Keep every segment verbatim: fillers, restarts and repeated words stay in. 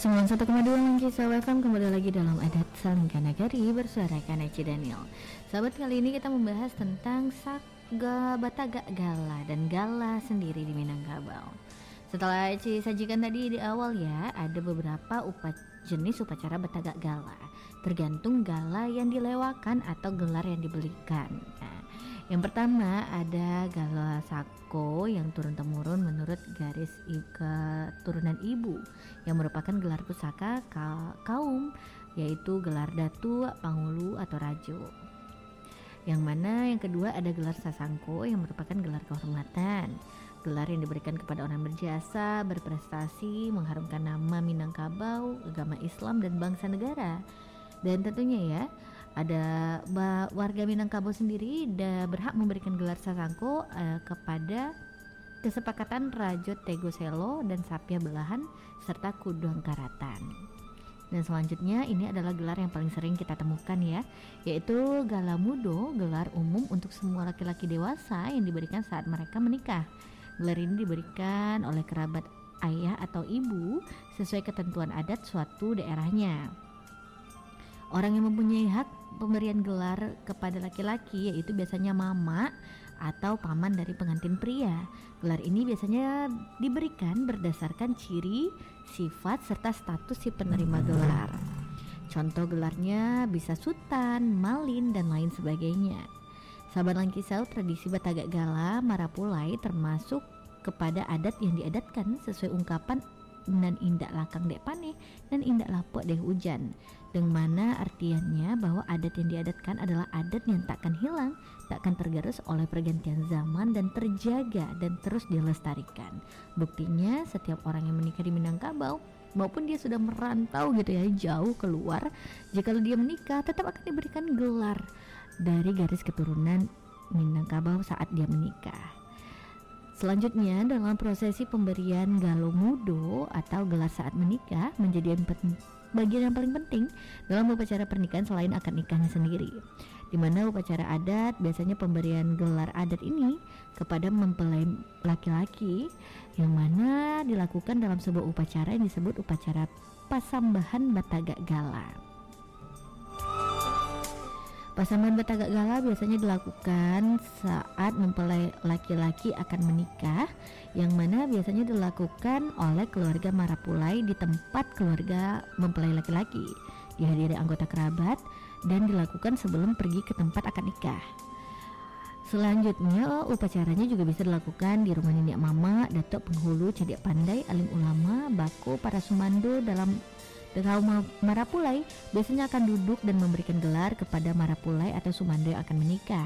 sembilan puluh satu koma dua Langkisa F M kembali lagi dalam Adat Saling Kanagari bersama Kanaci Daniel. Sahabat, kali ini kita membahas tentang Saga Bataga Gala dan Gala sendiri di Minangkabau. Setelah Eci sajikan tadi di awal ya, ada beberapa upa, jenis upacara Bataga Gala, tergantung gala yang dilewakan atau gelar yang diberikan. Nah, yang pertama ada Gala Sako yang turun-temurun menurut garis i- keturunan ibu, yang merupakan gelar pusaka ka- kaum, yaitu gelar Datu, Panghulu atau Rajo. Yang mana yang kedua ada gelar Sasangko yang merupakan gelar kehormatan, gelar yang diberikan kepada orang berjasa, berprestasi, mengharumkan nama Minangkabau, agama Islam dan bangsa negara. Dan tentunya ya, ada warga Minangkabau sendiri da berhak memberikan gelar Sasangko uh, kepada kesepakatan Rajo Tegoselo dan Sapya Belahan serta Kuduang Karatan. Dan selanjutnya ini adalah gelar yang paling sering kita temukan ya, yaitu Gala Mudo, gelar umum untuk semua laki-laki dewasa yang diberikan saat mereka menikah. Gelar ini diberikan oleh kerabat ayah atau ibu sesuai ketentuan adat suatu daerahnya. Orang yang mempunyai hak pemberian gelar kepada laki-laki yaitu biasanya mama atau paman dari pengantin pria. Gelar ini biasanya diberikan berdasarkan ciri, sifat, serta status si penerima gelar. Contoh gelarnya bisa sultan, malin, dan lain sebagainya. Sahabat Langkisau, tradisi Bataga Gala Marapulai termasuk kepada adat yang diadatkan sesuai ungkapan nan indak lakang dek paneh dan indak lapok deh hujan, dengan mana artiannya bahwa adat yang diadatkan adalah adat yang takkan hilang, takkan tergerus oleh pergantian zaman dan terjaga dan terus dilestarikan. Buktinya setiap orang yang menikah di Minangkabau maupun dia sudah merantau gitu ya jauh keluar, jika dia menikah tetap akan diberikan gelar dari garis keturunan Minangkabau saat dia menikah. Selanjutnya dalam prosesi pemberian Galo Mudo atau gelar saat menikah menjadi bagian yang paling penting dalam upacara pernikahan selain akad nikahnya sendiri, di mana upacara adat biasanya pemberian gelar adat ini kepada mempelai laki-laki yang mana dilakukan dalam sebuah upacara yang disebut upacara Pasambahan Bataga Gala. Pasambahan Bataga Gala biasanya dilakukan saat mempelai laki-laki akan menikah, yang mana biasanya dilakukan oleh keluarga Marapulai di tempat keluarga mempelai laki-laki, dihadiri anggota kerabat, dan dilakukan sebelum pergi ke tempat akad nikah. Selanjutnya upacaranya juga bisa dilakukan di rumah nenek mama, datuk penghulu, cadik pandai, alim ulama, bako, para sumando. Dalam kaum Marapulai biasanya akan duduk dan memberikan gelar kepada Marapulai atau sumando yang akan menikah.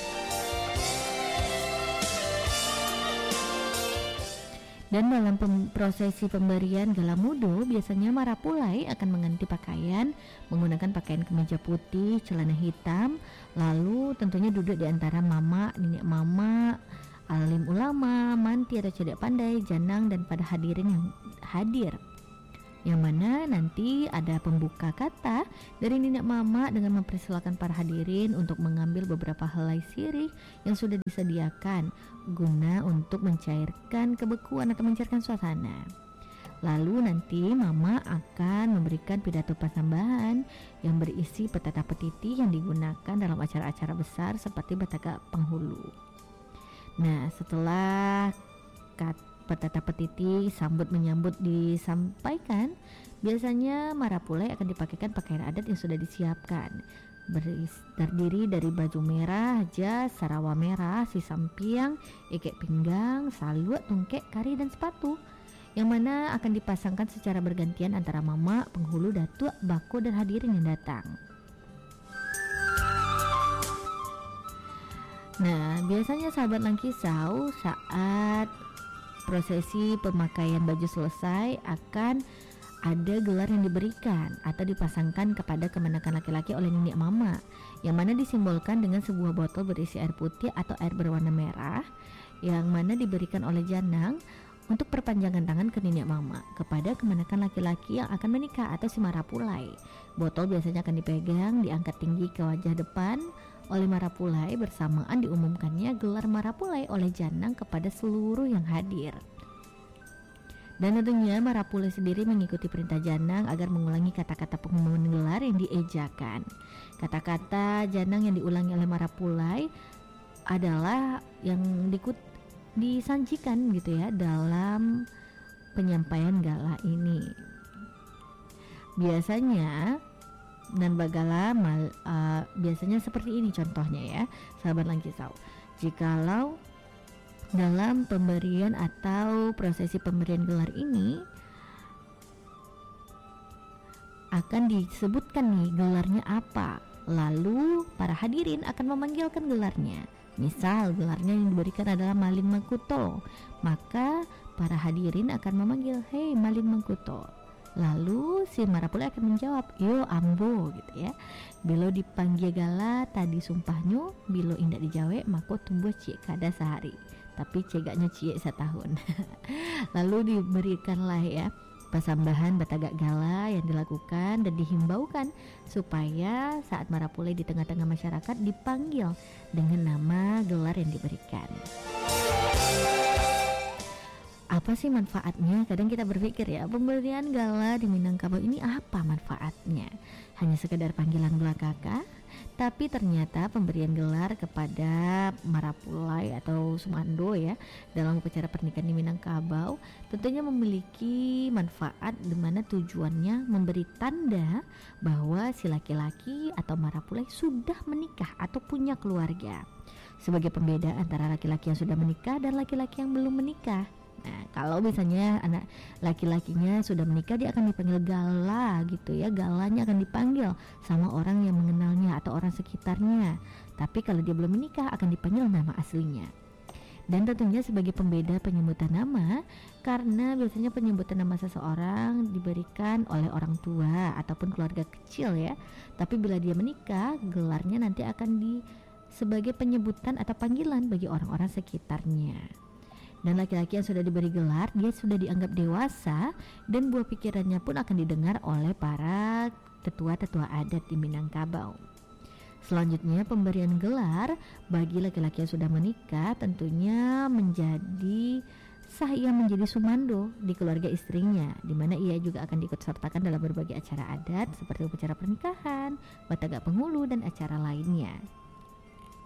Dan dalam pem- prosesi pemberian Gala Mudo biasanya Marapulai akan mengganti pakaian menggunakan pakaian kemeja putih, celana hitam, lalu tentunya duduk di antara mama, nenek mama, alim ulama, manti atau cadik pandai, janang, dan pada hadirin yang hadir, yang mana nanti ada pembuka kata dari nenek mama dengan mempersilakan para hadirin untuk mengambil beberapa helai sirih yang sudah disediakan guna untuk mencairkan kebekuan atau mencairkan suasana. Lalu nanti mama akan memberikan pidato pasambahan yang berisi petata petiti yang digunakan dalam acara-acara besar seperti Bataga Penghulu. Nah, setelah kata petata petiti sambut menyambut disampaikan, biasanya Marapulai akan dipakaikan pakaian adat yang sudah disiapkan, Beris, terdiri dari baju merah, jas, sarawa merah, sisampiang, ikek pinggang, saluat, tungkek, kari, dan sepatu, yang mana akan dipasangkan secara bergantian antara mama, penghulu, datuk, bako, dan hadirin yang datang. Nah, biasanya sahabat Langkisau saat prosesi pemakaian baju selesai akan ada gelar yang diberikan atau dipasangkan kepada kemenakan laki-laki oleh nenek mama, yang mana disimbolkan dengan sebuah botol berisi air putih atau air berwarna merah, yang mana diberikan oleh janang untuk perpanjangan tangan ke nenek mama kepada kemenakan laki-laki yang akan menikah atau si Marapulai. Botol biasanya akan dipegang, diangkat tinggi ke wajah depan oleh Marapulai, bersamaan diumumkannya gelar Marapulai oleh janang kepada seluruh yang hadir. Dan tentunya Marapule sendiri mengikuti perintah Janang agar mengulangi kata-kata pengumuman gelar yang diejakan. Kata-kata Janang yang diulangi oleh Marapule adalah yang dikut disajikan gitu ya dalam penyampaian gala ini. Biasanya dan bagala mal, uh, biasanya seperti ini contohnya ya, sahabat Langkisau. Jikalau dalam pemberian atau prosesi pemberian gelar ini akan disebutkan nih gelarnya apa, lalu para hadirin akan memanggilkan gelarnya. Misal gelarnya yang diberikan adalah Malin Mangkuto, maka para hadirin akan memanggil, "Hei Malin Mangkuto." Lalu si Marapule akan menjawab, "Yo ambo," gitu ya. Bilo dipanggil gala tadi sumpahnya, bilo indak dijawe mako tumbuh cie kada sehari, tapi cegaknya cie setahun. Lalu diberikanlah ya pasambahan batagak gala yang dilakukan dan dihimbaukan supaya saat Marapule di tengah-tengah masyarakat dipanggil dengan nama gelar yang diberikan. Apa sih manfaatnya? Kadang kita berpikir ya, pemberian gala di Minangkabau ini apa manfaatnya? Hanya sekedar panggilan belakang? Tapi ternyata pemberian gelar kepada Marapule atau Sumando ya dalam upacara pernikahan di Minangkabau tentunya memiliki manfaat, di mana tujuannya memberi tanda bahwa si laki-laki atau Marapule sudah menikah atau punya keluarga, sebagai pembeda antara laki-laki yang sudah menikah dan laki-laki yang belum menikah. Nah, kalau misalnya anak laki-lakinya sudah menikah, dia akan dipanggil gala gitu ya. Galanya akan dipanggil sama orang yang mengenalnya atau orang sekitarnya. Tapi kalau dia belum menikah akan dipanggil nama aslinya. Dan tentunya sebagai pembeda penyebutan nama, karena biasanya penyebutan nama seseorang diberikan oleh orang tua ataupun keluarga kecil ya. Tapi bila dia menikah, gelarnya nanti akan di sebagai penyebutan atau panggilan bagi orang-orang sekitarnya. Dan laki-laki yang sudah diberi gelar, dia sudah dianggap dewasa dan buah pikirannya pun akan didengar oleh para tetua-tetua adat di Minangkabau. Selanjutnya, pemberian gelar bagi laki-laki yang sudah menikah tentunya menjadi sah ia menjadi sumando di keluarga istrinya, di mana ia juga akan diikut sertakan dalam berbagai acara adat seperti upacara pernikahan, batagak penghulu dan acara lainnya.